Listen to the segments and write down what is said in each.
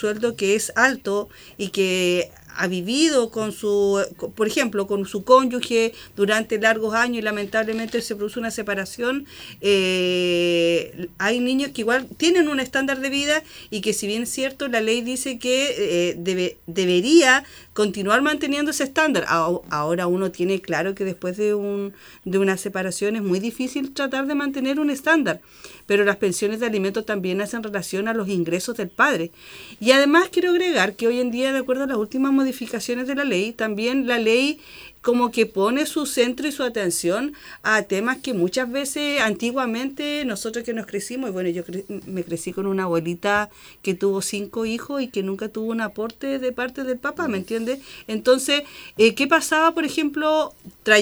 sueldo que es alto y que ha vivido por ejemplo, con su cónyuge durante largos años y lamentablemente se produce una separación, hay niños que igual tienen un estándar de vida y que, si bien es cierto, la ley dice que debería continuar manteniendo ese estándar. Ahora uno tiene claro que después de una separación es muy difícil tratar de mantener un estándar, pero las pensiones de alimentos también hacen relación a los ingresos del padre. Y además quiero agregar que hoy en día, de acuerdo a las últimas modificaciones de la ley, también la ley como que pone su centro y su atención a temas que muchas veces antiguamente nosotros que nos crecimos, y bueno, yo me crecí con una abuelita que tuvo 5 hijos y que nunca tuvo un aporte de parte del papá, ¿me entiendes? Entonces, ¿qué pasaba, por ejemplo,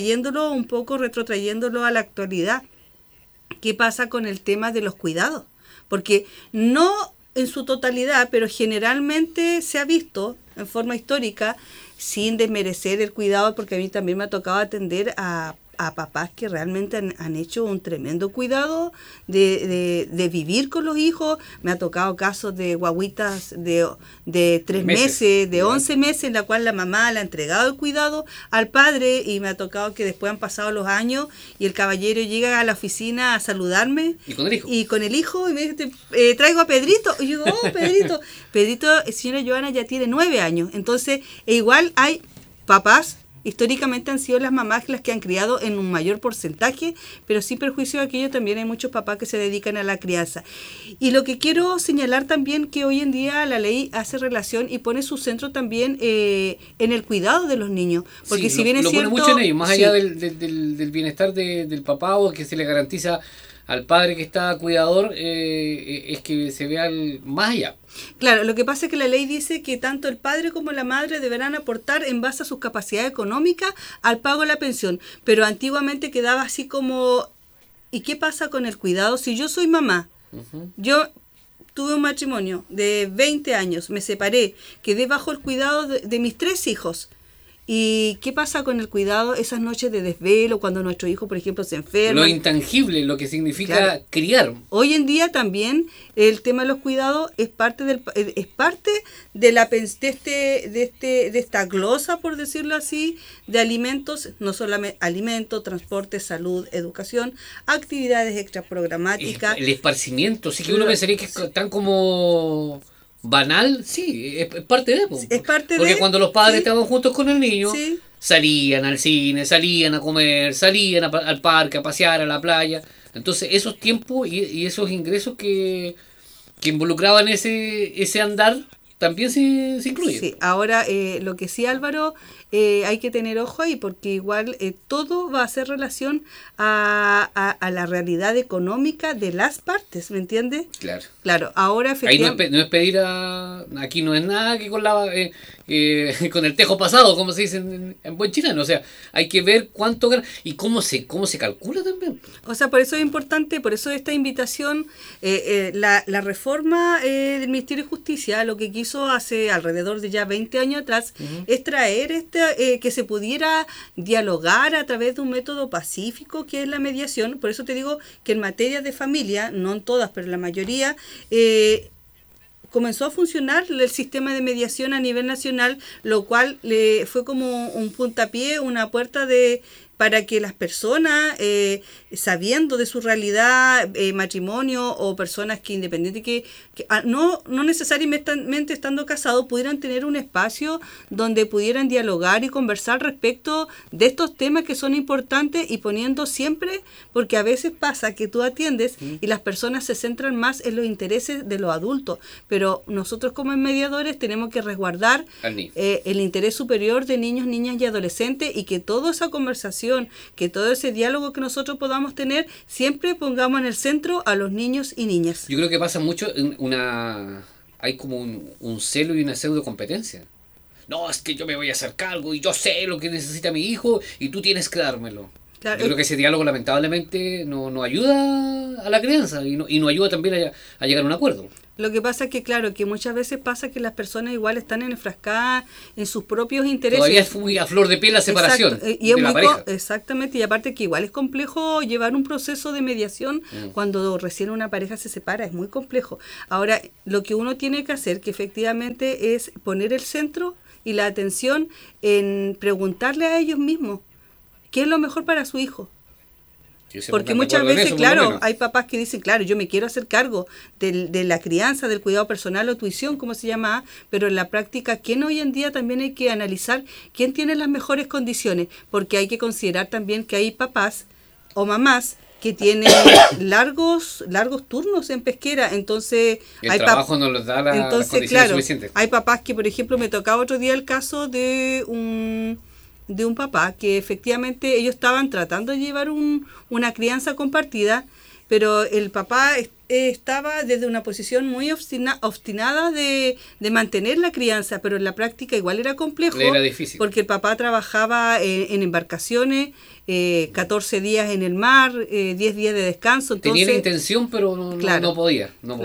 retrotrayéndolo a la actualidad? ¿Qué pasa con el tema de los cuidados? Porque no en su totalidad, pero generalmente se ha visto en forma histórica, sin desmerecer el cuidado, porque a mí también me ha tocado atender a papás que realmente han hecho un tremendo cuidado de vivir con los hijos. Me ha tocado casos de guaguitas de 3 meses, de 11 meses, en la cual la mamá le ha entregado el cuidado al padre, y me ha tocado que después han pasado los años y el caballero llega a la oficina a saludarme. ¿Y con el hijo? Y con el hijo, y me dice, traigo a Pedrito. Y yo digo, Pedrito, señora Joana, ya tiene 9 años. Entonces, igual hay papás, históricamente han sido las mamás las que han criado en un mayor porcentaje, pero sin perjuicio de aquello, también hay muchos papás que se dedican a la crianza. Y lo que quiero señalar también, que hoy en día la ley hace relación y pone su centro también en el cuidado de los niños, porque si bien es cierto, pone mucho en ello, más allá del bienestar del papá, o que se le garantiza al padre que está cuidador, es que se vea más allá. Claro, lo que pasa es que la ley dice que tanto el padre como la madre deberán aportar en base a sus capacidades económicas al pago de la pensión, pero antiguamente quedaba así como, ¿y qué pasa con el cuidado? Si yo soy mamá, yo tuve un matrimonio de 20 años, me separé, quedé bajo el cuidado de mis 3 hijos. ¿Y qué pasa con el cuidado esas noches de desvelo, cuando nuestro hijo, por ejemplo, se enferma? Lo intangible, lo que significa criar. Hoy en día también el tema de los cuidados es parte de esta glosa, por decirlo así, de alimentos, no solamente alimentos, transporte, salud, educación, actividades extraprogramáticas. El esparcimiento, sí, que uno pensaría que es tan como banal, sí, es parte de eso. Porque cuando los padres estaban juntos con el niño, salían al cine, salían a comer, salían al parque, a pasear, a la playa. Entonces esos tiempos y esos ingresos que involucraban ese andar también se incluyen. Sí, ahora lo que sí, Álvaro, hay que tener ojo ahí, porque igual todo va a hacer relación a la realidad económica de las partes, ¿me entiendes? Claro, ahora efectivamente. Ahí no es pedir aquí no es nada que con con el tejo pasado, como se dice en buen chileno. O sea, hay que ver cuánto gana y cómo se calcula también. O sea, por eso es importante, por eso esta invitación, la reforma del Ministerio de Justicia, lo que quiso hace alrededor de ya 20 años atrás, es traer que se pudiera dialogar a través de un método pacífico, que es la mediación. Por eso te digo que en materia de familia, no en todas, pero en la mayoría, comenzó a funcionar el sistema de mediación a nivel nacional, lo cual fue como un puntapié, una puerta para que las personas, sabiendo de su realidad, matrimonio o personas que independiente que no necesariamente estando casados, pudieran tener un espacio donde pudieran dialogar y conversar respecto de estos temas que son importantes, y poniendo siempre, porque a veces pasa que tú atiendes y las personas se centran más en los intereses de los adultos, pero nosotros como mediadores tenemos que resguardar el interés superior de niños, niñas y adolescentes, y que toda esa conversación, que todo ese diálogo que nosotros podamos tener, siempre pongamos en el centro a los niños y niñas. Yo creo que pasa mucho hay como un celo y una pseudo competencia. No, es que yo me voy a hacer cargo y yo sé lo que necesita mi hijo y tú tienes que dármelo. Claro, yo creo que ese diálogo lamentablemente no ayuda a la crianza y no ayuda también a llegar a un acuerdo. Lo que pasa es que, claro, que muchas veces pasa que las personas igual están enfrascadas en sus propios intereses. Todavía es muy a flor de piel la separación. Y de la pareja. Exactamente, y aparte que igual es complejo llevar un proceso de mediación cuando recién una pareja se separa, es muy complejo. Ahora, lo que uno tiene que hacer, que efectivamente es poner el centro y la atención en preguntarle a ellos mismos qué es lo mejor para su hijo. Porque muchas veces, claro, hay papás que dicen, claro, yo me quiero hacer cargo de la crianza, del cuidado personal o tuición, como se llama, pero en la práctica, ¿quién hoy en día también hay que analizar quién tiene las mejores condiciones? Porque hay que considerar también que hay papás o mamás que tienen largos turnos en pesquera, entonces el trabajo no les da las condiciones suficientes. Hay papás que, por ejemplo, me tocaba otro día el caso de un papá que efectivamente ellos estaban tratando de llevar una crianza compartida, pero el papá estaba desde una posición muy obstinada de mantener la crianza, pero en la práctica igual era complejo. Era difícil. Porque el papá trabajaba en embarcaciones, 14 días en el mar, 10 días de descanso. Entonces, tenía la intención, pero no podía.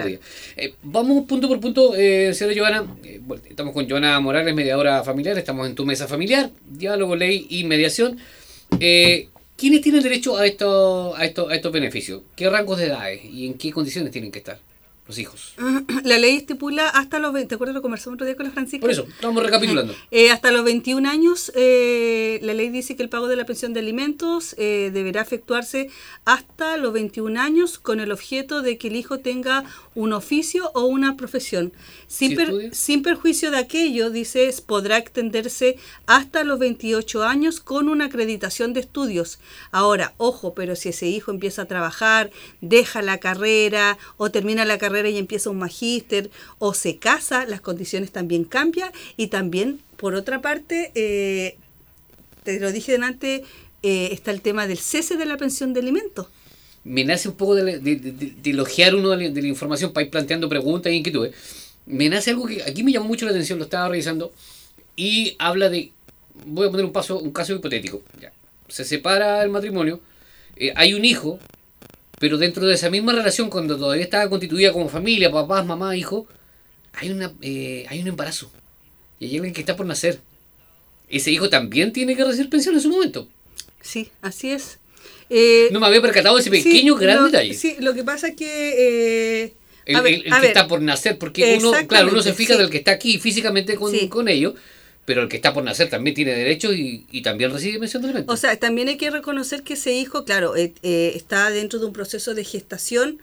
Vamos punto por punto, señora Giovanna. Estamos con Giovanna Morales, mediadora familiar. Estamos en Tu Mesa Familiar, diálogo, ley y mediación. ¿Quiénes tienen derecho a estos beneficios? ¿Qué rangos de edades y en qué condiciones tienen que estar los hijos? La ley estipula hasta los 20, ¿te acuerdas? Lo conversamos otro día con la Francisca. Por eso, estamos recapitulando. Hasta los 21 años, la ley dice que el pago de la pensión de alimentos deberá efectuarse hasta los 21 años con el objeto de que el hijo tenga un oficio o una profesión. Sin perjuicio de aquello, dice, podrá extenderse hasta los 28 años con una acreditación de estudios. Ahora, ojo, pero si ese hijo empieza a trabajar, deja la carrera o termina la carrera y empieza un magíster o se casa, las condiciones también cambian. Y también, por otra parte, te lo dije delante, está el tema del cese de la pensión de alimentos. Me nace un poco de elogiar uno de la información para ir planteando preguntas e inquietudes. Me nace algo que aquí me llamó mucho la atención, lo estaba revisando, y habla de, voy a poner un caso hipotético. Ya. Se separa el matrimonio, hay un hijo, pero dentro de esa misma relación, cuando todavía estaba constituida como familia, papás, mamá, hijo, hay un embarazo. Y hay alguien que está por nacer. Ese hijo también tiene que recibir pensión en su momento. Sí, así es. No me había percatado de ese pequeño gran detalle. Sí, lo que pasa es que... el que está por nacer, porque uno se fija del que está aquí físicamente con ellos, pero el que está por nacer también tiene derechos y también recibe pensión de alimentos. O sea, también hay que reconocer que ese hijo, claro, está dentro de un proceso de gestación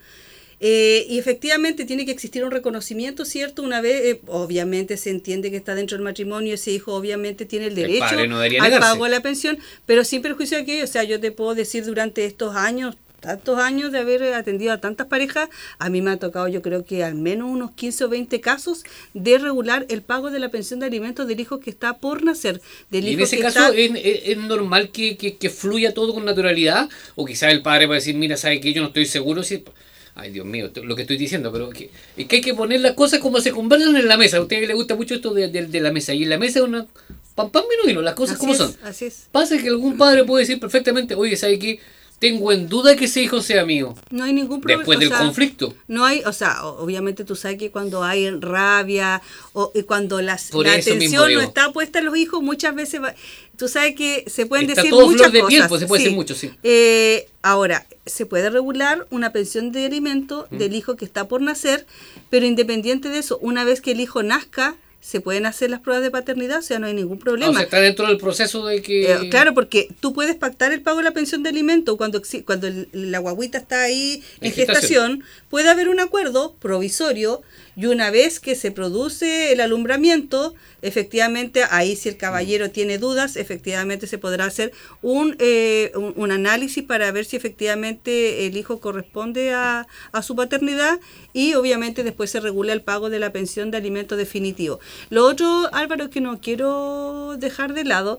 y efectivamente tiene que existir un reconocimiento, ¿cierto? Una vez, obviamente se entiende que está dentro del matrimonio, ese hijo obviamente tiene el derecho al pago de la pensión, pero sin perjuicio de que, o sea, yo te puedo decir durante estos años, tantos años de haber atendido a tantas parejas, a mí me ha tocado, yo creo que al menos unos 15 o 20 casos de regular el pago de la pensión de alimentos del hijo que está por nacer. Del ¿Y hijo en ese caso es normal que fluya todo con naturalidad? ¿O quizás el padre va a decir, mira, sabe que yo no estoy seguro si... Ay, Dios mío, lo que estoy diciendo, pero es que hay que poner las cosas como se conversan en la mesa. A ustedes les gusta mucho esto de la mesa. Y en la mesa es una... Pam, vino, las cosas como son. Así es. Pasa que algún padre puede decir perfectamente, oye, ¿sabe qué? Tengo en duda que ese hijo sea mío. No hay ningún problema. Después del conflicto. No hay, o sea, obviamente tú sabes que cuando hay rabia o cuando la atención no está puesta en los hijos, muchas veces tú sabes que se pueden decir muchas cosas. Está todo flor de piel, pues se puede decir mucho, sí. Ahora, se puede regular una pensión de alimento del hijo que está por nacer, pero independiente de eso, una vez que el hijo nazca, se pueden hacer las pruebas de paternidad, o sea, no hay ningún problema. O sea, está dentro del proceso de que... claro, porque tú puedes pactar el pago de la pensión de alimento cuando la guaguita está ahí en gestación, puede haber un acuerdo provisorio y una vez que se produce el alumbramiento, efectivamente, ahí si el caballero tiene dudas, efectivamente se podrá hacer un análisis para ver si efectivamente el hijo corresponde a su paternidad y obviamente después se regula el pago de la pensión de alimento definitivo. Lo otro, Álvaro, que no quiero dejar de lado,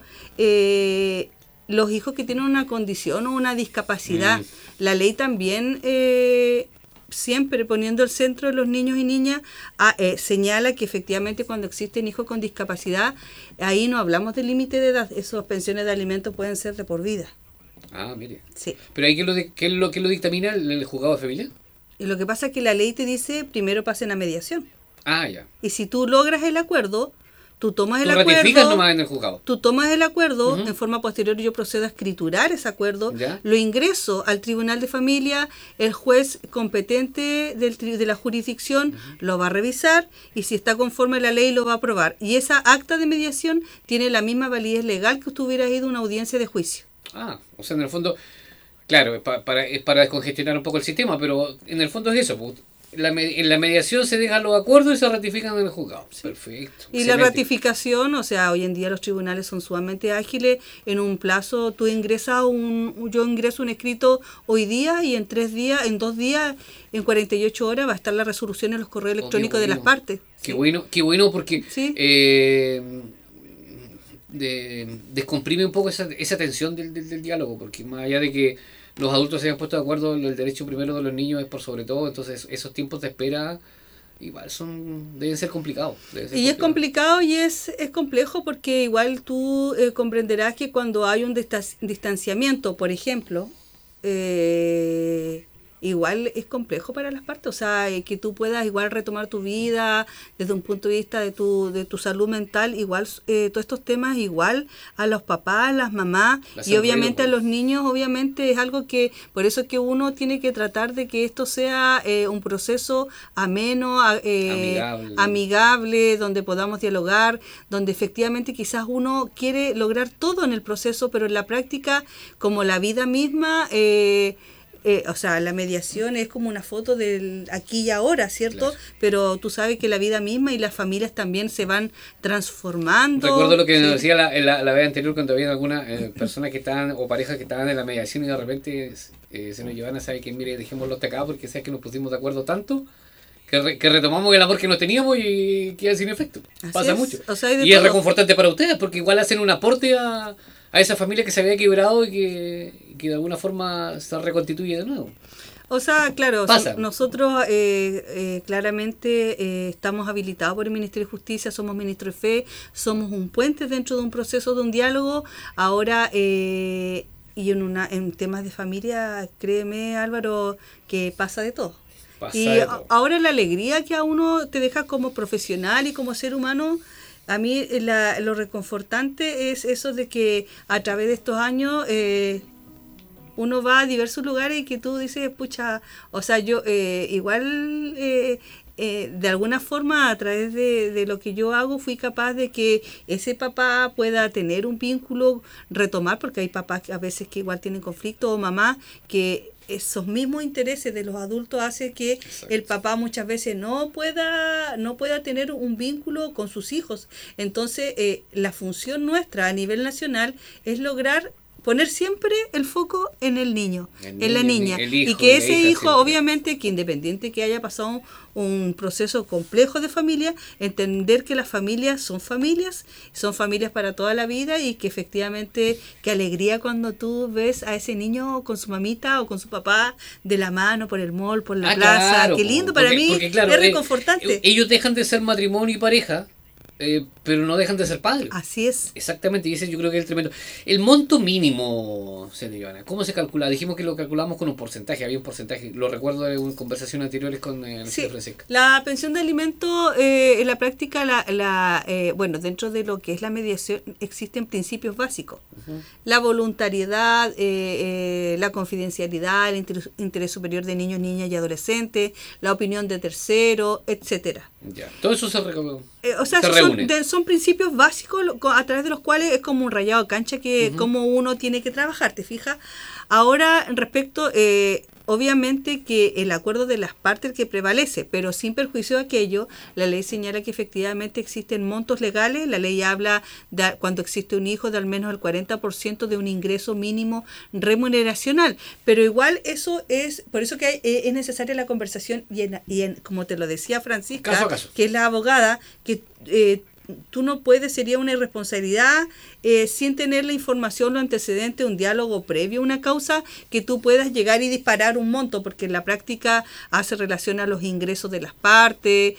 los hijos que tienen una condición o una discapacidad, la ley también... siempre poniendo el centro de los niños y niñas, señala que efectivamente cuando existen hijos con discapacidad, ahí no hablamos de límite de edad, esas pensiones de alimentos pueden ser de por vida. Ah, mire. Sí. ¿Pero ahí qué es lo que lo dictamina el juzgado de familia? Lo que pasa es que la ley te dice primero pasen a mediación. Ah, ya. Y si tú logras el acuerdo, tú tomas el ratificas nomás en el juzgado. Tú tomas el acuerdo, en forma posterior yo procedo a escriturar ese acuerdo, ¿Ya? Lo ingreso al tribunal de familia, el juez competente de la jurisdicción lo va a revisar y si está conforme a la ley lo va a aprobar. Y esa acta de mediación tiene la misma validez legal que usted hubiera ido a una audiencia de juicio. Ah, o sea, en el fondo, claro, es para descongestionar un poco el sistema, pero en el fondo es eso, pues. En la mediación se dejan los acuerdos y se ratifican en el juzgado. Sí. Perfecto. Y excelente. La ratificación, o sea, hoy en día los tribunales son sumamente ágiles. En un plazo, tú ingresas yo ingreso un escrito hoy día y en 3 días, en 2 días, en 48 horas va a estar la resolución en los correos electrónicos de las partes. Qué bueno porque ¿sí? Descomprime un poco esa tensión del diálogo, porque más allá de que los adultos se hayan puesto de acuerdo, el derecho primero de los niños es por sobre todo, entonces esos tiempos de espera igual deben ser complicados. Es complicado y es complejo porque igual tú comprenderás que cuando hay un distanciamiento, por ejemplo, igual es complejo para las partes, o sea, que tú puedas igual retomar tu vida desde un punto de vista de tu salud mental, igual todos estos temas igual a los papás, a las mamás y obviamente a los niños, obviamente es algo que, por eso es que uno tiene que tratar de que esto sea un proceso ameno, amigable, donde podamos dialogar, donde efectivamente quizás uno quiere lograr todo en el proceso, pero en la práctica, como la vida misma, o sea, la mediación es como una foto del aquí y ahora, ¿cierto? Claro. Pero tú sabes que la vida misma y las familias también se van transformando. Recuerdo lo que nos decía la vez anterior cuando había algunas personas que estaban, o parejas que estaban en la mediación y de repente se nos llevan a saber que, mire, dejémoslo hasta acá porque sabes que nos pusimos de acuerdo tanto que retomamos el amor que nos teníamos y queda sin efecto. Así pasa mucho. O sea, y es reconfortante para ustedes porque igual hacen un aporte a esa familia que se había quebrado y que de alguna forma se reconstituye de nuevo. O sea, claro, nosotros claramente estamos habilitados por el Ministerio de Justicia, somos ministro de fe, somos un puente dentro de un proceso de un diálogo. Ahora, y en temas de familia, créeme, Álvaro, que pasa de todo. Ahora la alegría que a uno te deja como profesional y como ser humano. A mí lo reconfortante es eso de que a través de estos años uno va a diversos lugares y que tú dices, pucha, o sea, yo igual de alguna forma a través de lo que yo hago fui capaz de que ese papá pueda tener un vínculo, retomar, porque hay papás que a veces que igual tienen conflicto o mamás que esos mismos intereses de los adultos hace que Exacto. El papá muchas veces no pueda tener un vínculo con sus hijos. Entonces, la función nuestra a nivel nacional es lograr poner siempre el foco en el niño, en la niña, y que ese hijo, siempre. Obviamente, que independiente que haya pasado un proceso complejo de familia, entender que las familias son familias para toda la vida y que efectivamente, qué alegría cuando tú ves a ese niño con su mamita o con su papá de la mano por el mall, por la plaza, claro, qué lindo para mí, claro, es reconfortante. Ellos dejan de ser matrimonio y pareja, pero no dejan de ser padres. Así es. Exactamente, y ese yo creo que es el tremendo. El monto mínimo, señora Ivana, ¿cómo se calcula? Dijimos que lo calculamos con un porcentaje, había un porcentaje, lo recuerdo de conversaciones anteriores con el señor Francesca. La pensión de alimento, en la práctica, bueno, dentro de lo que es la mediación, existen principios básicos. Uh-huh. La voluntariedad, la confidencialidad, el interés superior de niños, niñas y adolescentes, la opinión de terceros, etcétera. Ya, todo eso se reúne. O sea, son principios básicos a través de los cuales es como un rayado de cancha que uh-huh. Como uno tiene que trabajar, ¿te fijas? Ahora, respecto, obviamente que el acuerdo de las partes que prevalece, pero sin perjuicio de aquello, la ley señala que efectivamente existen montos legales, la ley habla de cuando existe un hijo de al menos el 40% de un ingreso mínimo remuneracional, pero igual eso es, por eso que es necesaria la conversación y como te lo decía Francisca, caso a caso. Que es la abogada, que tú no puedes, sería una irresponsabilidad sin tener la información, los antecedentes, un diálogo previo, una causa, que tú puedas llegar y disparar un monto, porque en la práctica hace relación a los ingresos de las partes,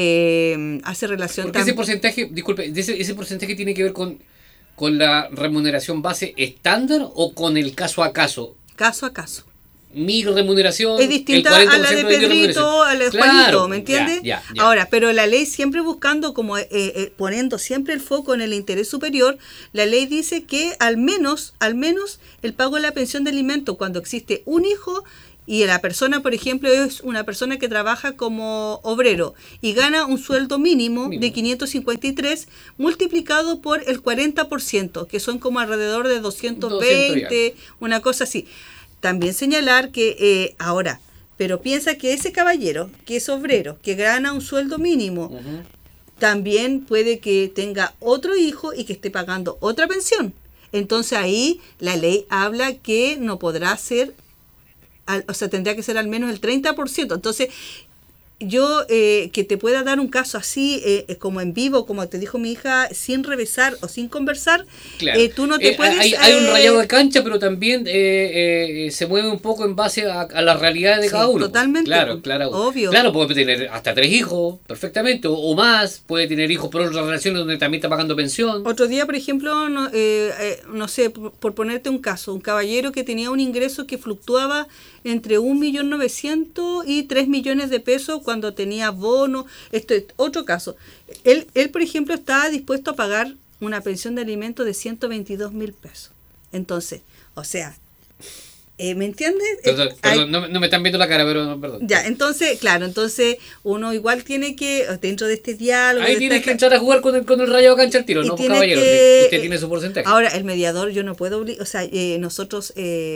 hace relación porque ese porcentaje, disculpe, ese porcentaje tiene que ver con la remuneración base estándar o con el caso a caso. Caso a caso. mi remuneración es distinta a la de Pedrito, a la de Juanito, ¿me entiendes? Ya. Ahora, pero la ley siempre buscando, como poniendo siempre el foco en el interés superior, la ley dice que al menos el pago de la pensión de alimento cuando existe un hijo y la persona, por ejemplo, es una persona que trabaja como obrero y gana un sueldo mínimo de 553 multiplicado por el 40%, que son como alrededor de 220, una cosa así. También señalar que ahora, pero piensa que ese caballero, que es obrero, que gana un sueldo mínimo, también puede que tenga otro hijo y que esté pagando otra pensión. Entonces ahí la ley habla que no podrá ser, o sea, tendría que ser al menos el 30%. Entonces, yo que te pueda dar un caso así, como en vivo, como te dijo mi hija, sin revisar o sin conversar, claro. Tú no te puedes... Hay un rayado de cancha, pero también se mueve un poco en base a la realidad de cada uno. Totalmente. Claro. Obvio. Claro, puede tener hasta 3 hijos, perfectamente, o más. Puede tener hijos por otras relaciones donde también está pagando pensión. Otro día, por ejemplo, no sé, por ponerte un caso, un caballero que tenía un ingreso que fluctuaba entre 1.900.000 y 3 millones de pesos cuando tenía bono. Esto es otro caso. Él, por ejemplo, estaba dispuesto a pagar una pensión de alimentos de 122.000 pesos. Entonces, o sea, ¿me entiendes? Perdón, no me están viendo la cara, pero perdón. Ya, entonces, claro, uno igual tiene que, dentro de este diálogo... Ahí tienes que entrar a jugar con el rayado cancha al tiro, ¿no, caballero? Usted tiene su porcentaje. Ahora, el mediador, yo no puedo obligar, o sea, nosotros...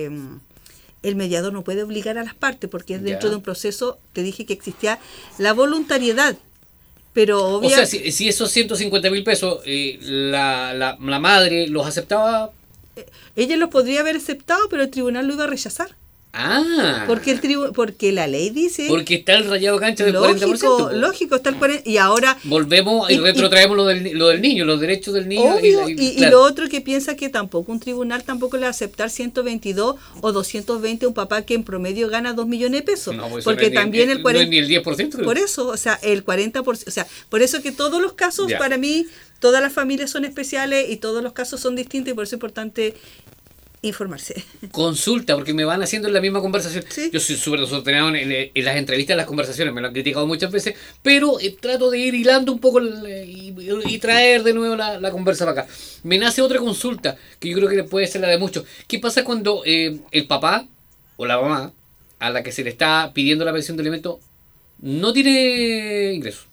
el mediador no puede obligar a las partes porque es dentro de un proceso, te dije que existía la voluntariedad, pero obviamente... O sea, si esos 150.000 pesos la madre los aceptaba... Ella los podría haber aceptado, pero el tribunal lo iba a rechazar. Porque la ley dice... Porque está el rayado cancha del 40%. Lógico, está el 40%. Y ahora... Volvemos y retrotraemos lo del niño, los derechos del niño. Obvio, y lo otro que piensa que tampoco un tribunal tampoco le va a aceptar 122 o 220 a un papá que en promedio gana 2 millones de pesos. No, pues porque también el 40%... No es ni el 10%. Por eso, o sea, el 40%... O sea, por eso que todos los casos, para mí, todas las familias son especiales y todos los casos son distintos y por eso es importante... informarse. Consulta, porque me van haciendo en la misma conversación. ¿Sí? Yo soy súper desordenado en las entrevistas, en las conversaciones, me lo han criticado muchas veces, pero trato de ir hilando un poco y traer de nuevo la conversa para acá. Me nace otra consulta, que yo creo que puede ser la de muchos. ¿Qué pasa cuando el papá o la mamá, a la que se le está pidiendo la pensión de alimento, no tiene ingresos?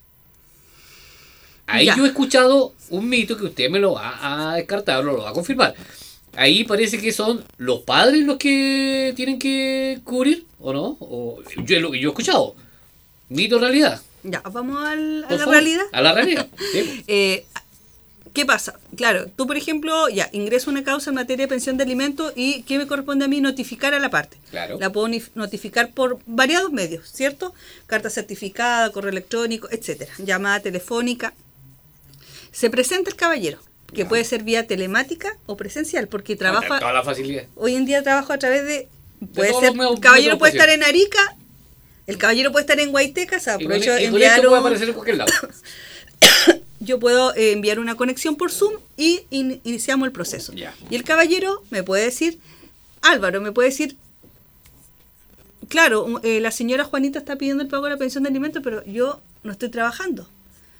Ahí yo he escuchado un mito que usted me lo va a descartar, lo va a confirmar. Ahí parece que son los padres los que tienen que cubrir, ¿o no? Yo he escuchado. ¿Mito o realidad? Ya, vamos a la realidad. A la realidad. Sí. ¿Qué pasa? Claro, tú, por ejemplo, ingreso una causa en materia de pensión de alimentos y ¿qué me corresponde a mí? Notificar a la parte. Claro. La puedo notificar por variados medios, ¿cierto? Carta certificada, correo electrónico, etcétera. Llamada telefónica. Se presenta el caballero, que puede ser vía telemática o presencial, porque trabaja... Toda la facilidad. Hoy en día trabajo a través de... Puede ser, el caballero puede estar en Arica, el caballero puede estar en Guaiteca, o sea, aprovecho de enviar puede aparecer en cualquier lado. Yo puedo enviar una conexión por Zoom y iniciamos el proceso. Ya. Y el caballero me puede decir, Álvaro, me puede decir, claro, la señora Juanita está pidiendo el pago de la pensión de alimentos, pero yo no estoy trabajando.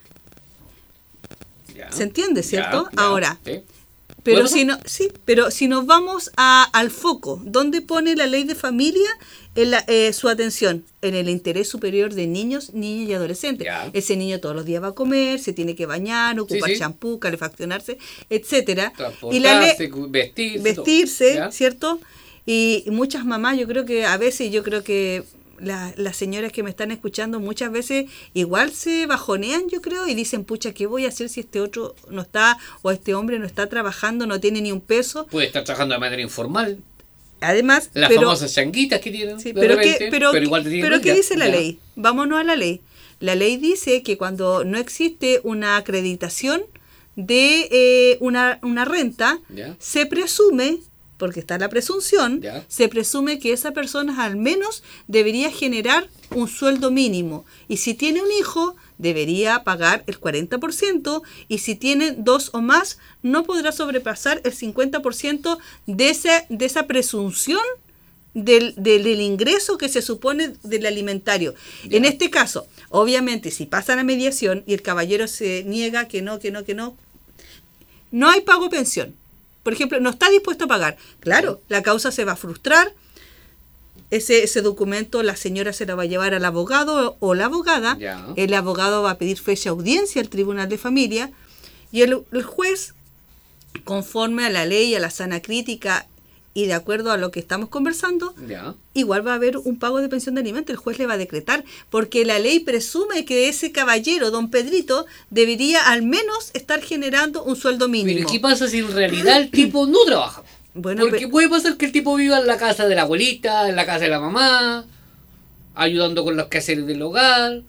¿Se entiende, cierto? Ya, ahora, sí. Pero pero si nos vamos al foco, ¿dónde pone la ley de familia su atención? En el interés superior de niños, niñas y adolescentes. Ya. Ese niño todos los días va a comer, se tiene que bañar, ocupar champú, calefaccionarse, etcétera. Y la ley, vestirse, ¿cierto? Y muchas mamás, yo creo que las señoras que me están escuchando muchas veces igual se bajonean, yo creo, y dicen, pucha, ¿qué voy a hacer si este otro no está, o este hombre no está trabajando, no tiene ni un peso? Puede estar trabajando de manera informal. Además, las famosas changuitas que tienen, sí, pero igual te tienen. Pero ¿qué dice la ley? Vámonos a la ley. La ley dice que cuando no existe una acreditación de una renta, se presume, porque está la presunción, se presume que esa persona al menos debería generar un sueldo mínimo. Y si tiene un hijo, debería pagar el 40%, y si tiene 2 o más, no podrá sobrepasar el 50% de esa presunción del ingreso que se supone del alimentario. Ya. En este caso, obviamente, si pasa la mediación y el caballero se niega que no hay pago de pensión. Por ejemplo, no está dispuesto a pagar. Claro, la causa se va a frustrar. Ese documento la señora se lo va a llevar al abogado o la abogada. Ya. El abogado va a pedir fecha de audiencia al Tribunal de Familia y el juez, conforme a la ley, a la sana crítica y de acuerdo a lo que estamos conversando, ya, igual va a haber un pago de pensión de alimentos. El juez le va a decretar, porque la ley presume que ese caballero, don Pedrito, debería al menos estar generando un sueldo mínimo. Pero ¿qué pasa si en realidad el tipo no trabaja? Bueno, porque puede pasar que el tipo viva en la casa de la abuelita, en la casa de la mamá, ayudando con los quehaceres del hogar.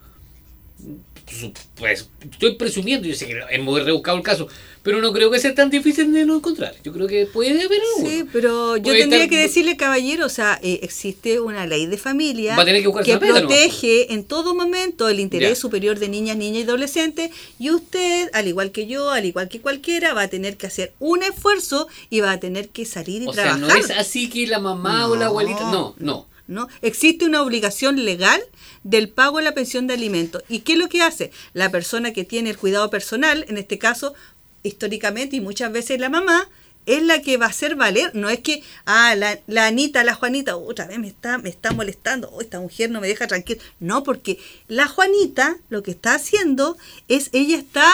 Pues estoy presumiendo, yo sé que es muy rebuscado el caso, pero no creo que sea tan difícil de no encontrar. Yo creo que puede haber algo. Sí, pero yo tendría que decirle, caballero, o sea, existe una ley de familia que protege en todo momento el interés superior de niñas y adolescentes, y usted, al igual que yo, al igual que cualquiera, va a tener que hacer un esfuerzo y va a tener que salir y trabajar. O sea, no es así que la mamá o la abuelita, no, existe una obligación legal del pago de la pensión de alimentos. ¿Y qué es lo que hace? La persona que tiene el cuidado personal, en este caso, históricamente y muchas veces la mamá, es la que va a hacer valer. No es que, la Anita, la Juanita, otra vez me está molestando, esta mujer no me deja tranquila. No, porque la Juanita lo que está haciendo es, ella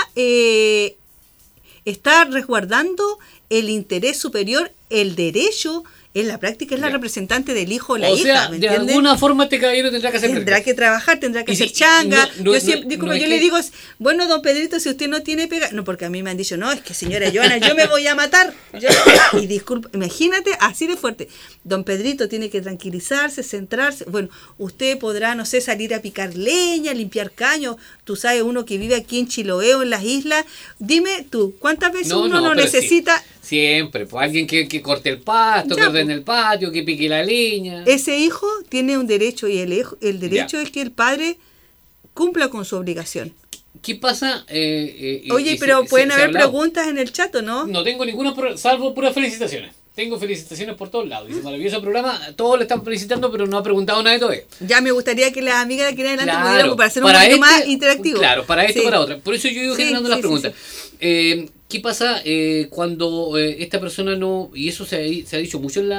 está resguardando el interés superior, el derecho. En la práctica es la representante del hijo o la hija. Sea, ¿me entiendes? De alguna forma este caballero tendrá que hacer. Tendrá que trabajar, tendrá que hacer changa. Yo le digo, bueno, don Pedrito, si usted no tiene pega. No, porque a mí me han dicho, no, es que señora Joana, yo me voy a matar. Y disculpe, imagínate, así de fuerte. Don Pedrito tiene que tranquilizarse, centrarse. Bueno, usted podrá, no sé, salir a picar leña, limpiar caños. Tú sabes, uno que vive aquí en Chiloé o en las islas. Dime tú, ¿cuántas veces uno no necesita? Sí. Siempre, pues alguien que corte el pasto, que ordene el patio, que pique la leña. Ese hijo tiene un derecho y el derecho es que el padre cumpla con su obligación. ¿Qué pasa? Oye, pero pueden haber preguntas en el chat, ¿no? No tengo ninguna, salvo puras felicitaciones. Tengo felicitaciones por todos lados. Dice, maravilloso programa, todos le están felicitando, pero no ha preguntado nadie todavía. Ya me gustaría que las amigas de aquí en adelante pudieran para hacer un poquito más interactivo. Claro, para esto y para otra. Por eso yo iba generando las preguntas. Sí. ¿Qué pasa cuando esta persona no... Y eso se ha dicho mucho en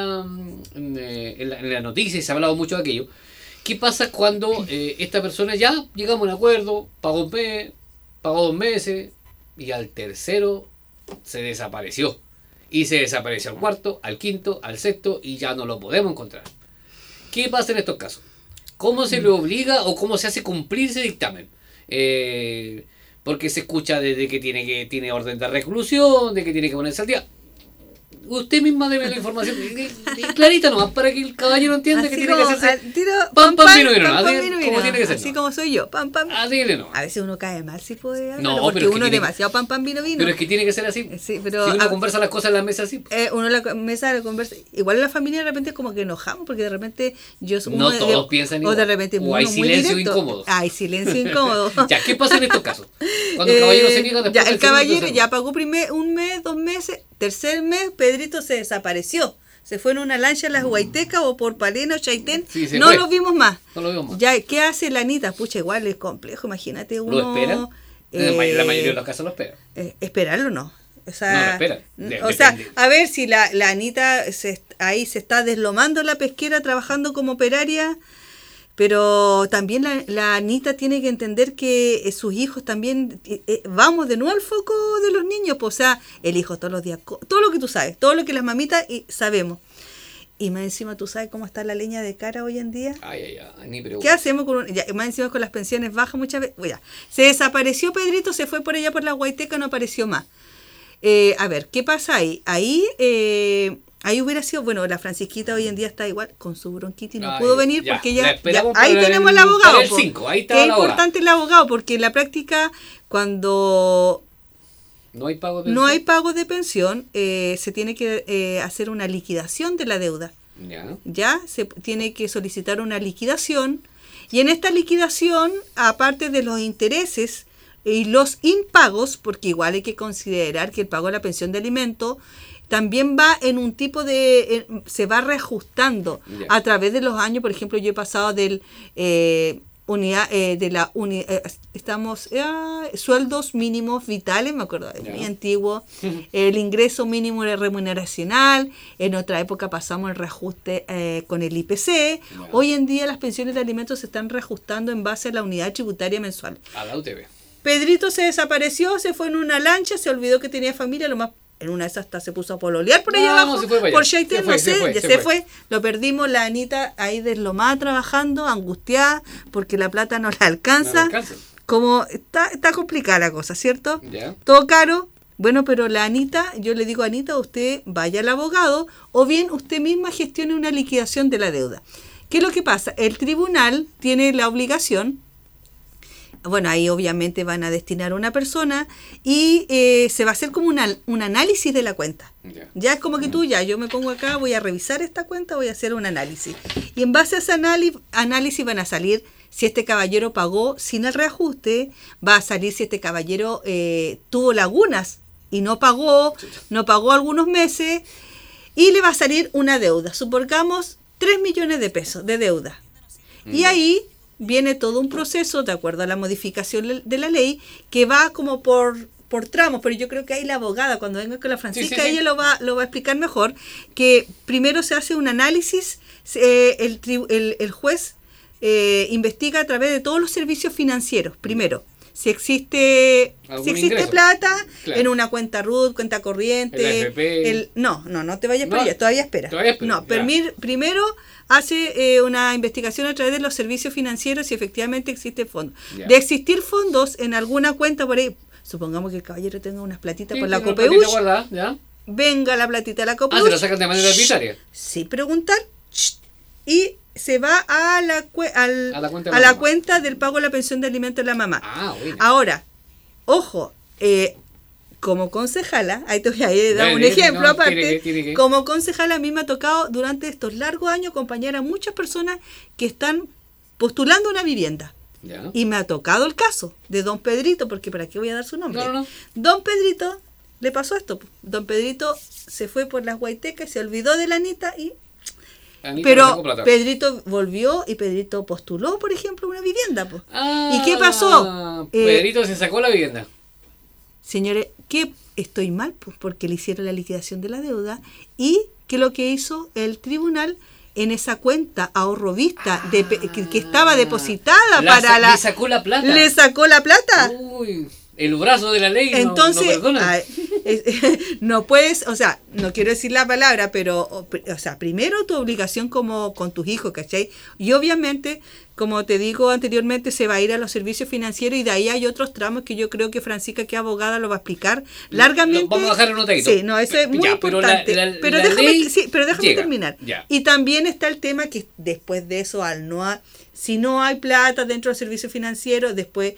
la noticia y se ha hablado mucho de aquello. ¿Qué pasa cuando esta persona ya llegamos a un acuerdo, pagó un mes, pagó 2 meses y al tercero se desapareció? Y se desapareció al cuarto, al quinto, al sexto y ya no lo podemos encontrar. ¿Qué pasa en estos casos? ¿Cómo se le obliga o cómo se hace cumplir ese dictamen? Porque se escucha desde que tiene orden de reclusión, de que tiene que ponerse al día. Usted misma debe la información clarita nomás para que el caballero entienda así que tiene que hacerse pam vino como tiene que ser. Así como soy yo, pam. Así no. A veces uno cae mal si puede hablar, no, porque pero uno es demasiado pam vino. Pero es que tiene que ser así. Sí, pero si uno conversa las cosas en la mesa así. Uno en la mesa la conversa. Igual en la familia de repente como que enojamos porque de repente no todos piensan igual. O de repente o hay silencio incómodo. Hay silencio incómodo. Ya, ¿qué pasa en estos casos? Cuando el caballero se niega después. Ya, el caballero ya pagó un mes, 2 meses. Tercer mes, Pedrito se desapareció. Se fue en una lancha a las Huaytecas o por Palena o Chaitén. Sí, no lo vimos más. No lo vimos más. Ya, ¿qué hace la Anita? Pucha, igual es complejo. Imagínate uno... ¿Lo espera? La mayoría de los casos lo espera. Esperarlo no. O sea, no lo espera. O sea, a ver si la Anita ahí se está deslomando la pesquera trabajando como operaria. Pero también la Anita tiene que entender que sus hijos también, vamos de nuevo al foco de los niños, pues, o sea, el hijo todos los días, todo lo que tú sabes, todo lo que las mamitas sabemos. Y más encima tú sabes cómo está la leña de cara hoy en día. Ni pregunta. ¿Qué hacemos más encima con las pensiones bajas muchas veces? Ya, se desapareció Pedrito, se fue por allá por la Huayteca, no apareció más. A ver, ¿qué pasa ahí? Ahí hubiera sido, bueno, la Francisquita hoy en día está igual con su bronquitis, no pudo venir porque ya ahí tenemos al abogado. El 5, ahí está Qué importante el abogado, porque en la práctica cuando no hay pago de pensión, se tiene que hacer una liquidación de la deuda. Ya se tiene que solicitar una liquidación y en esta liquidación, aparte de los intereses, y los impagos, porque igual hay que considerar que el pago de la pensión de alimento también va en un tipo de... se va reajustando a través de los años. Por ejemplo, yo he pasado del... sueldos mínimos vitales, me acuerdo, es muy antiguo, el ingreso mínimo de remuneracional, en otra época pasamos el reajuste con el IPC, hoy en día las pensiones de alimentos se están reajustando en base a la unidad tributaria mensual. A la UTV. Pedrito se desapareció, se fue en una lancha, se olvidó que tenía familia, lo más en una de esas hasta se puso a pololear por allá abajo, por Chaitén, no sé, se fue, lo perdimos, la Anita ahí deslomada trabajando, angustiada, porque la plata no la alcanza, como está complicada la cosa, ¿cierto? Todo caro, bueno, pero la Anita, yo le digo a Anita, usted vaya al abogado, o bien usted misma gestione una liquidación de la deuda. ¿Qué es lo que pasa? El tribunal tiene la obligación, bueno, ahí obviamente van a destinar a una persona y se va a hacer como un análisis de la cuenta. Ya es como que yo me pongo acá, voy a revisar esta cuenta, voy a hacer un análisis. Y en base a ese análisis van a salir si este caballero pagó sin el reajuste, va a salir si este caballero tuvo lagunas y no pagó algunos meses, y le va a salir una deuda. Supongamos 3 millones de pesos de deuda. Y ahí viene todo un proceso, de acuerdo a la modificación de la ley, que va como por tramos, pero yo creo que ahí la abogada, cuando venga con la Francisca, ella lo va a explicar mejor, que primero se hace un análisis, el juez investiga a través de todos los servicios financieros, primero, si existe plata en una cuenta RUT, cuenta corriente, no te vayas por allá, todavía espera. Primero hace una investigación a través de los servicios financieros si efectivamente existe fondo. De existir fondos en alguna cuenta por ahí, supongamos que el caballero tenga unas platitas por la COPEUSH, venga la platita de la COPEUSH. Se la sacan de manera arbitraria. Sí, preguntar, y se va a la cuenta del pago de la pensión de alimentos de la mamá. Ahora, ojo, como concejala, ahí te voy a dar un ejemplo aparte, como concejala a mí me ha tocado durante estos largos años acompañar a muchas personas que están postulando una vivienda. Y me ha tocado el caso de don Pedrito, porque ¿para qué voy a dar su nombre? Don Pedrito, le pasó esto. Don Pedrito se fue por las Guaitecas y se olvidó de la Anita pero Pedrito volvió y Pedrito postuló, por ejemplo, una vivienda. ¿Y qué pasó? Pedrito se sacó la vivienda. Señores, ¿qué estoy mal? Pues porque le hicieron la liquidación de la deuda. ¿Y qué es lo que hizo el tribunal? En esa cuenta ahorro vista que estaba depositada le sacó la plata. Le sacó la plata. Uy, el brazo de la ley. Entonces, no perdona. No puedes, o sea, no quiero decir la palabra, pero, o sea, primero tu obligación como con tus hijos, ¿cachai? Y obviamente, como te digo anteriormente, se va a ir a los servicios financieros y de ahí hay otros tramos que yo creo que Francisca, que es abogada, lo va a explicar largamente. Vamos a dejar anotadito. Sí, no, eso es muy importante. Pero déjame terminar. Y también está el tema que después de eso, si no hay plata dentro del servicio financiero, después...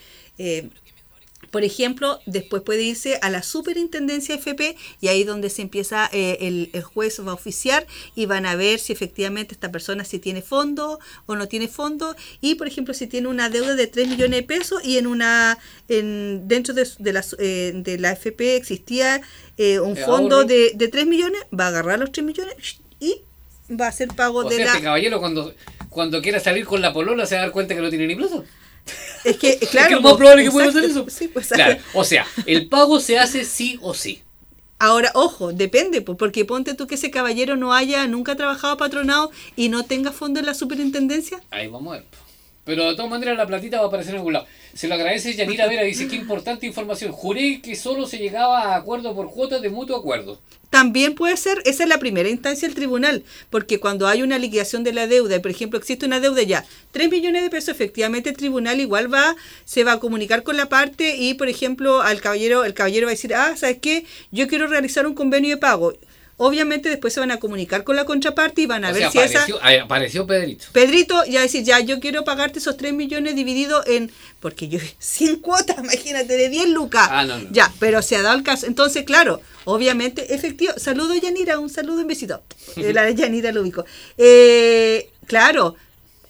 por ejemplo, después puede irse a la superintendencia FP y ahí donde se empieza, el juez va a oficiar y van a ver si efectivamente esta persona si tiene fondo o no tiene fondo, y por ejemplo si tiene una deuda de 3 millones de pesos y dentro de la FP existía un fondo de 3 millones, va a agarrar los 3 millones y va a hacer pago de este caballero cuando quiera salir con la polola se va a dar cuenta que no tiene ni plazo. Es que, claro, es más probable que pueda hacer eso. Sí, pues, claro. O sea, el pago se hace sí o sí. Ahora, ojo, depende, porque ponte tú que ese caballero no haya nunca trabajado patronado y no tenga fondo en la superintendencia. Ahí vamos a ver. Pero de todas maneras la platita va a aparecer en algún lado. Se lo agradece Yanira Vera, dice, qué importante información. Juré que solo se llegaba a acuerdo por cuotas de mutuo acuerdo. También puede ser, esa es la primera instancia del tribunal, porque cuando hay una liquidación de la deuda, y por ejemplo existe una deuda ya, 3 millones de pesos, efectivamente el tribunal igual se va a comunicar con la parte y por ejemplo el caballero va a decir, ¿sabes qué? Yo quiero realizar un convenio de pago. Obviamente después se van a comunicar con la contraparte y van a ver si apareció Pedrito. Pedrito ya decir, yo quiero pagarte esos 3 millones dividido en... Porque yo 100 cuotas, imagínate, de 10 lucas. No. Ya, pero se ha dado el caso. Entonces, claro, obviamente, efectivo. Saludo, Yanira, un saludo, un besito. La Yanira lo ubico. Claro,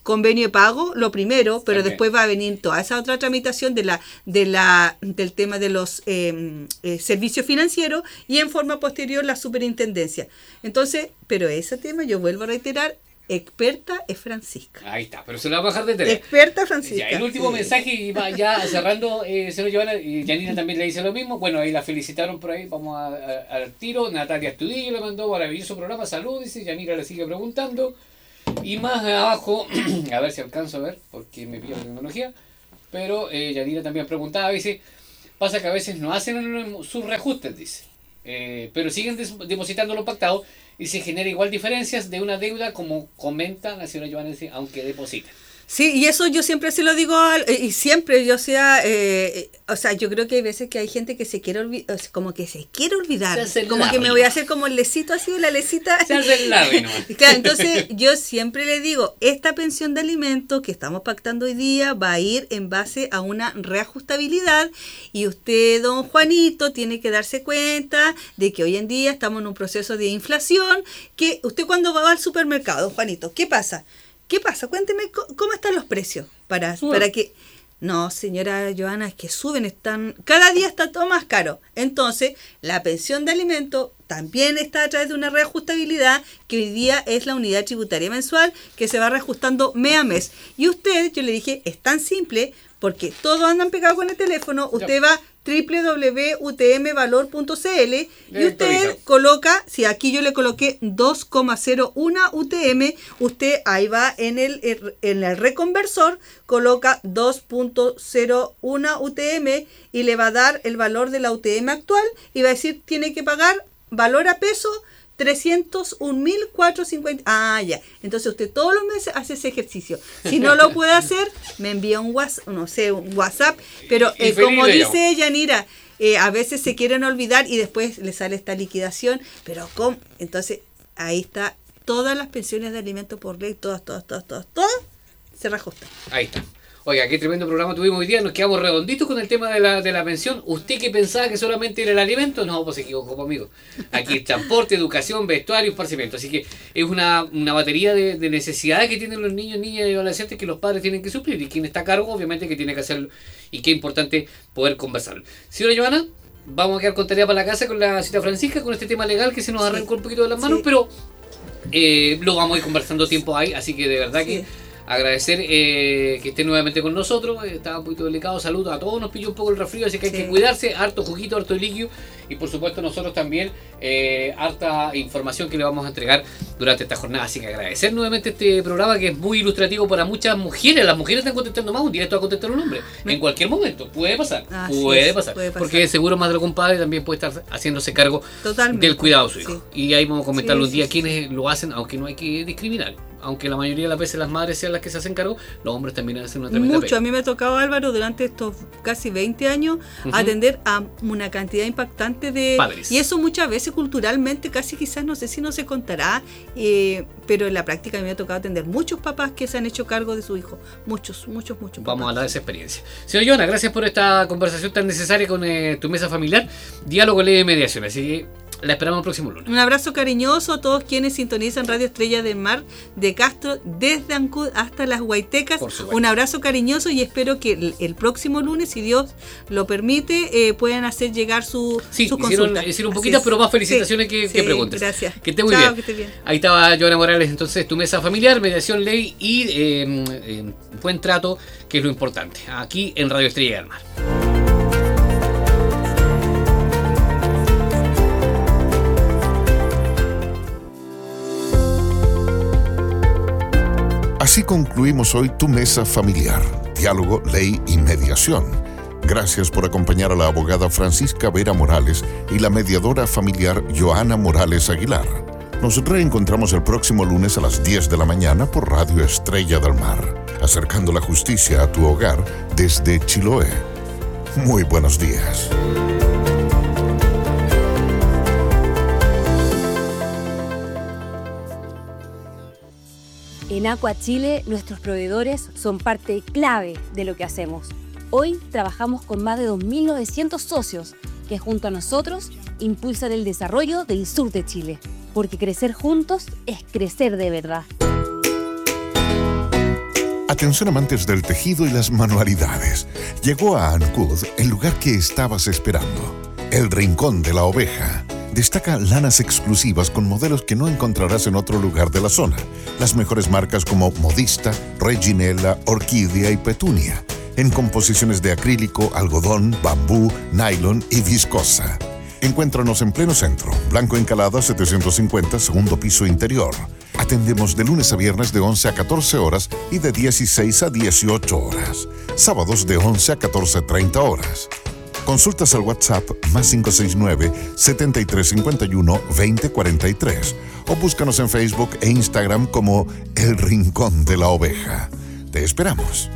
convenio de pago, lo primero, pero después va a venir toda esa otra tramitación del tema de los servicios financieros y en forma posterior la superintendencia. Entonces, pero ese tema, yo vuelvo a reiterar, experta es Francisca. Ahí está, pero se lo vamos a dejar de tener. Experta Francisca. Ya, el último mensaje, y va ya cerrando, señor Giovanna, y Yanira también le dice lo mismo. Bueno, ahí la felicitaron por ahí, vamos al tiro. Natalia Estudillo le mandó maravilloso programa, salud, dice. Yanira le sigue preguntando. Y más abajo, a ver si alcanzo a ver, porque me pido la tecnología. Pero Yanira también preguntaba, dice, pasa que a veces no hacen sus reajustes, dice. Pero siguen depositando lo pactado y se genera igual diferencias de una deuda, como comenta la señora Giovanna, aunque deposita. Sí, y eso yo siempre se lo digo, y siempre yo o sea, yo creo que hay veces que hay gente que se quiere olvidar, como que se quiere olvidar, como que me voy a hacer como el lecito así, la lecita. Se hace el labio, ¿no? Claro, entonces yo siempre le digo, esta pensión de alimentos que estamos pactando hoy día va a ir en base a una reajustabilidad, y usted, don Juanito, tiene que darse cuenta de que hoy en día estamos en un proceso de inflación, que usted cuando va al supermercado, don Juanito, ¿qué pasa? Cuénteme cómo están los precios para que... No, señora Joana, es que suben, cada día está todo más caro. Entonces, la pensión de alimentos también está a través de una reajustabilidad, que hoy día es la unidad tributaria mensual, que se va reajustando mes a mes. Y usted, yo le dije, es tan simple, porque todos andan pegados con el teléfono, usted va www.utmvalor.cl y usted coloca, si aquí yo le coloqué 2,01 UTM, usted ahí va en el reconversor, coloca 2,01 UTM y le va a dar el valor de la UTM actual y va a decir, tiene que pagar valor a peso 301.450. Ah, ya. Entonces usted todos los meses hace ese ejercicio. Si no lo puede hacer, me envía un WhatsApp. Pero como dice Yanira, a veces se quieren olvidar y después le sale esta liquidación. Pero ¿cómo? Entonces ahí está. Todas las pensiones de alimentos por ley, todas se reajustan. Ahí está. Oiga, qué tremendo programa tuvimos hoy día, nos quedamos redonditos con el tema de la pensión. ¿Usted que pensaba que solamente era el alimento? No, pues se equivocó, amigo. Aquí es transporte, educación, vestuario, esparcimiento. Así que es una batería de necesidades que tienen los niños, niñas y adolescentes que los padres tienen que suplir. Y quien está a cargo, obviamente, que tiene que hacerlo. Y qué importante poder conversarlo. Señora Giovanna, vamos a quedar con tarea para la casa con la cita Francisca, con este tema legal que se nos arrancó un poquito de las manos, pero lo vamos a ir conversando tiempo ahí. Así que de verdad que... agradecer que esté nuevamente con nosotros. Estaba un poquito delicado, saludos a todos, nos pilló un poco el resfrío, así que hay que cuidarse, harto juguito, harto líquido, y por supuesto nosotros también harta información que le vamos a entregar durante esta jornada. Así que agradecer nuevamente este programa, que es muy ilustrativo para muchas mujeres. Las mujeres están contestando más, un día esto va a contestar un hombre en cualquier momento, puede pasar, porque seguro más de algún padre también puede estar haciéndose cargo del cuidado de su hijo, y ahí vamos a comentar un día quienes lo hacen, aunque no hay que discriminar. Aunque la mayoría de las veces las madres sean las que se hacen cargo, los hombres también hacen una tremenda pega. A mí me ha tocado, Álvaro, durante estos casi 20 años, atender a una cantidad impactante de padres. Y eso muchas veces culturalmente, casi quizás, no sé si no se contará, pero en la práctica a mí me ha tocado atender muchos papás que se han hecho cargo de su hijo. Muchos Vamos papás. a hablar de esa experiencia. Señor Joana, gracias por esta conversación tan necesaria con tu mesa familiar. Diálogo, ley de mediación. Así que la esperamos el próximo lunes. Un abrazo cariñoso a todos quienes sintonizan Radio Estrella del Mar de Castro, desde Ancud hasta Las Guaitecas. Un abrazo cariñoso y espero que el próximo lunes, si Dios lo permite, puedan hacer llegar sus consultas. Hicieron un poquito, pero más felicitaciones que preguntas. Gracias. Que esté muy bien. Que esté bien. Ahí estaba Joana Morales, entonces, tu mesa familiar, mediación, ley y buen trato, que es lo importante, aquí en Radio Estrella del Mar. Así concluimos hoy tu mesa familiar, diálogo, ley y mediación. Gracias por acompañar a la abogada Francisca Vera Morales y la mediadora familiar Joana Morales Aguilar. Nos reencontramos el próximo lunes a las 10 de la mañana por Radio Estrella del Mar, acercando la justicia a tu hogar desde Chiloé. Muy buenos días. En Aqua Chile, nuestros proveedores son parte clave de lo que hacemos. Hoy trabajamos con más de 2.900 socios que junto a nosotros impulsan el desarrollo del sur de Chile. Porque crecer juntos es crecer de verdad. Atención amantes del tejido y las manualidades. Llegó a Ancud el lugar que estabas esperando. El Rincón de la Oveja. Destaca lanas exclusivas con modelos que no encontrarás en otro lugar de la zona. Las mejores marcas como Modista, Reginella, Orquídea y Petunia. En composiciones de acrílico, algodón, bambú, nylon y viscosa. Encuéntranos en pleno centro, Blanco Encalada 750, segundo piso interior. Atendemos de lunes a viernes de 11 a 14 horas y de 16 a 18 horas. Sábados de 11 a 14:30 horas. Consultas al WhatsApp +569 7351 2043 o búscanos en Facebook e Instagram como El Rincón de la Oveja. Te esperamos.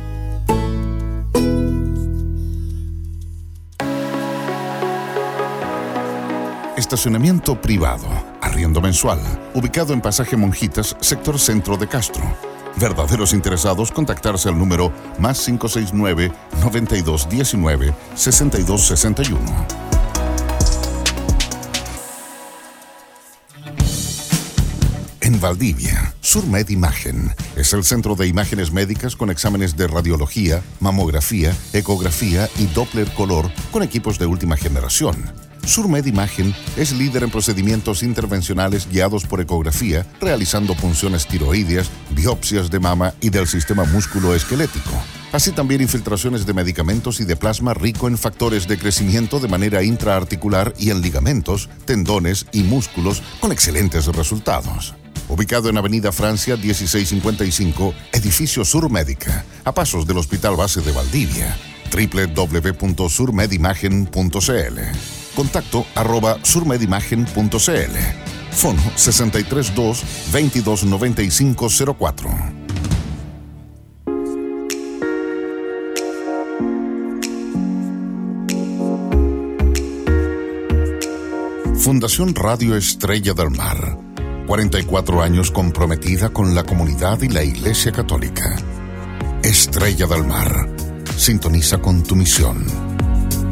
Estacionamiento privado, arriendo mensual, ubicado en Pasaje Monjitas, sector centro de Castro. Verdaderos interesados, contactarse al número +569 9219 6261. En Valdivia, Surmed Imagen es el centro de imágenes médicas con exámenes de radiología, mamografía, ecografía y Doppler color con equipos de última generación. Surmed Imagen es líder en procedimientos intervencionales guiados por ecografía, realizando punciones tiroideas, biopsias de mama y del sistema músculo-esquelético. Así también infiltraciones de medicamentos y de plasma rico en factores de crecimiento de manera intraarticular y en ligamentos, tendones y músculos con excelentes resultados. Ubicado en Avenida Francia 1655, Edificio Surmédica, a pasos del Hospital Base de Valdivia. www.surmedimagen.cl. Contacto @surmedimagen.cl. Fono 632 229504. Fundación Radio Estrella del Mar. 44 años comprometida con la comunidad y la Iglesia Católica. Estrella del Mar. Sintoniza con tu misión.